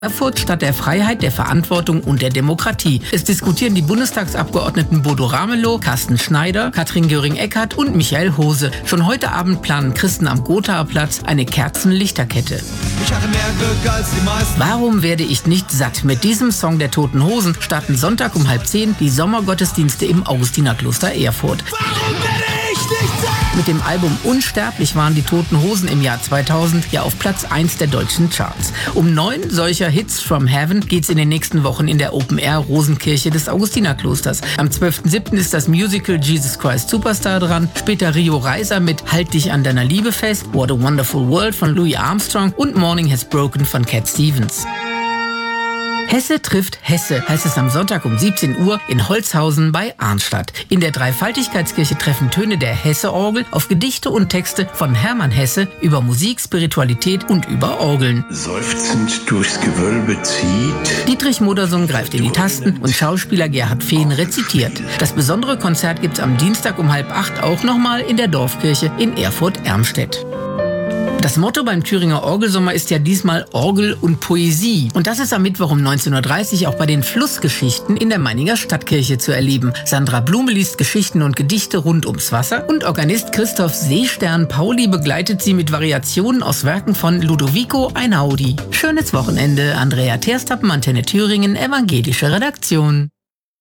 Erfurt statt der Freiheit, der Verantwortung und der Demokratie. Es diskutieren die Bundestagsabgeordneten Bodo Ramelow, Carsten Schneider, Katrin Göring-Eckardt und Michael Hose. Schon heute Abend planen Christen am Gothaer Platz eine Kerzenlichterkette. Ich hatte mehr Glück als die meisten. Warum werde ich nicht satt? Mit diesem Song der Toten Hosen starten Sonntag um 9:30 die Sommergottesdienste im Augustinerkloster Erfurt. Warum werde ich nicht satt? Mit dem Album Unsterblich waren die Toten Hosen im Jahr 2000 ja auf Platz 1 der deutschen Charts. Um 9 solcher Hits from Heaven geht's in den nächsten Wochen in der Open-Air-Rosenkirche des Augustinerklosters. Am 12.07. ist das Musical Jesus Christ Superstar dran, später Rio Reiser mit Halt dich an deiner Liebe fest, What a Wonderful World von Louis Armstrong und Morning Has Broken von Cat Stevens. Hesse trifft Hesse, heißt es am Sonntag um 17 Uhr in Holzhausen bei Arnstadt. In der Dreifaltigkeitskirche treffen Töne der Hesse-Orgel auf Gedichte und Texte von Hermann Hesse über Musik, Spiritualität und über Orgeln. Seufzend durchs Gewölbe zieht. Dietrich Modersohn greift in die Tasten und Schauspieler Gerhard Fehn rezitiert. Das besondere Konzert gibt's am Dienstag um 7:30 auch nochmal in der Dorfkirche in Erfurt-Ermstedt. Das Motto beim Thüringer Orgelsommer ist ja diesmal Orgel und Poesie. Und das ist am Mittwoch um 19.30 Uhr auch bei den Flussgeschichten in der Meininger Stadtkirche zu erleben. Sandra Blume liest Geschichten und Gedichte rund ums Wasser und Organist Christoph Seestern Pauli begleitet sie mit Variationen aus Werken von Ludovico Einaudi. Schönes Wochenende. Andrea Terstappen, Antenne Thüringen, evangelische Redaktion.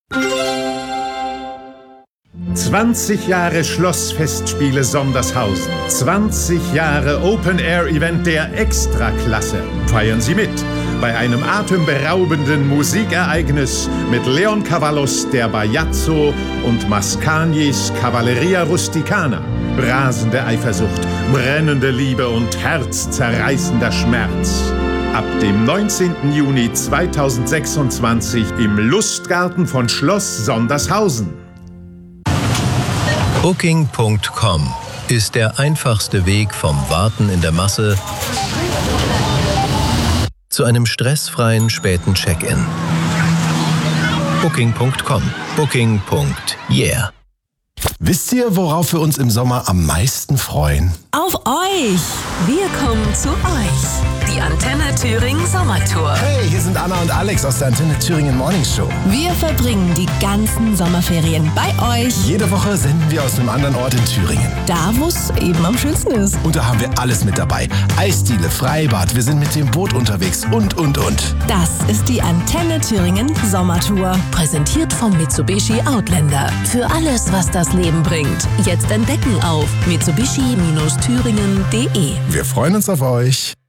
20 Jahre Schlossfestspiele Sondershausen. 20 Jahre Open-Air-Event der Extraklasse. Feiern Sie mit bei einem atemberaubenden Musikereignis mit Leon Cavallos, der Bajazzo und Mascagnis Cavalleria Rusticana. Rasende Eifersucht, brennende Liebe und herzzerreißender Schmerz. Ab dem 19. Juni 2026 im Lustgarten von Schloss Sondershausen. Booking.com ist der einfachste Weg vom Warten in der Masse zu einem stressfreien späten Check-in. Booking.com. Booking.yeah. Wisst ihr, worauf wir uns im Sommer am meisten freuen? Auf euch! Wir kommen zu euch. Die Antenne Thüringen Sommertour. Hey, hier sind Anna und Alex aus der Antenne Thüringen Morning Show. Wir verbringen die ganzen Sommerferien bei euch. Jede Woche senden wir aus einem anderen Ort in Thüringen. Da, wo es eben am schönsten ist. Und da haben wir alles mit dabei. Eisdiele, Freibad, wir sind mit dem Boot unterwegs und. Das ist die Antenne Thüringen Sommertour. Präsentiert vom Mitsubishi Outlander. Für alles, was das Leben bringt. Jetzt entdecken auf mitsubishi-thüringen.de. Wir freuen uns auf euch.